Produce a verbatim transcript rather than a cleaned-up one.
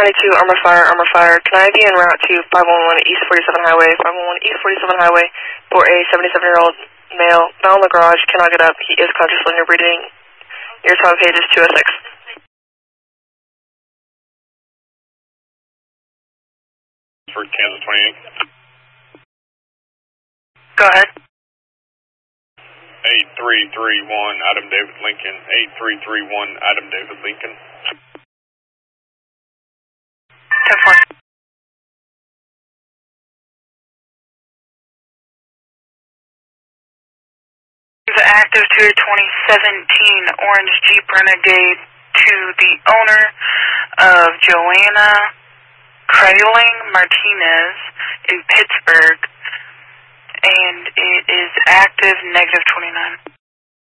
ninety-two, Armor Fire, Armor Fire. Can I be en route to five one one East forty-seven Highway, five one one East forty-seven Highway, for a seventy-seven-year-old male, not in the garage, cannot get up, he is conscious when you're breathing. Your time page is two oh six. For Kansas twenty-eight. Go ahead. eight three three one, Adam David Lincoln. eight three three one, Adam David Lincoln. ten four. The active to twenty seventeen Orange Jeep Renegade to the owner of Joanna Kraling Martinez in Pittsburgh, and it is active negative twenty-nine.